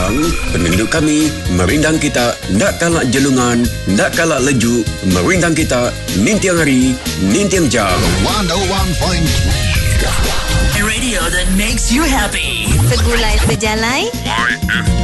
Sabang, penunduk kami, merindang kita, ndak kalak jelungan, ndak kalak leju, merindang kita, nintiang hari, nintiang jam. 101.3 Radio that makes you happy. Segulai sejalai.